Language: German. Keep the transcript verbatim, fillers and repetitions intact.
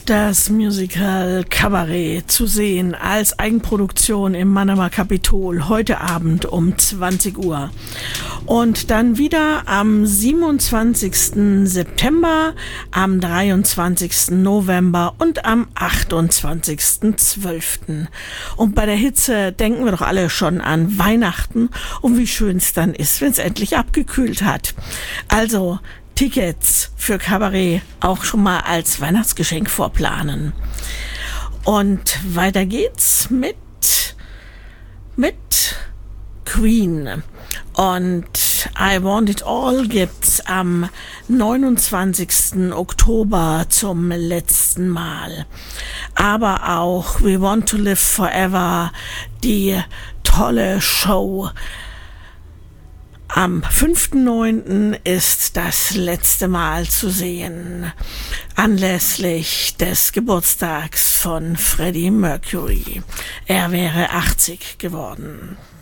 Das Musical Cabaret zu sehen als Eigenproduktion im Mannheimer Kapitol heute Abend um zwanzig Uhr. Und dann wieder am siebenundzwanzigsten September, am dreiundzwanzigsten November und am achtundzwanzigsten zwölften Und bei der Hitze denken wir doch alle schon an Weihnachten und wie schön es dann ist, wenn es endlich abgekühlt hat. Also Tickets für Cabaret auch schon mal als Weihnachtsgeschenk vorplanen. Und weiter geht's mit, mit Queen. Und I Want It All gibt's am neunundzwanzigsten Oktober zum letzten Mal. Aber auch We Want to Live Forever, die tolle Show. Am fünften neunten ist das letzte Mal zu sehen, anlässlich des Geburtstags von Freddie Mercury. Er wäre achtzig geworden.